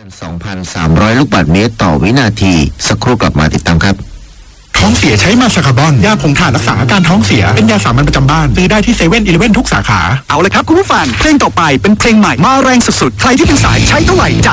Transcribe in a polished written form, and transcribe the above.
2,300 ลูกบาศก์เมตรต่อวินาทีสักครู่กลับมาติดตามครับท้องเสียใช้มาสคาร์บอนยาผงถ่านรักษาอาการท้องเสียเป็นยาสามัญประจำบ้านซื้อได้ที่7-11ทุกสาขาเอาเลยครับคุณผู้ฟังเพลงต่อไปเป็นเพลงใหม่มาแรงสุดๆใครที่เป็นสายใช้เท่าไหร่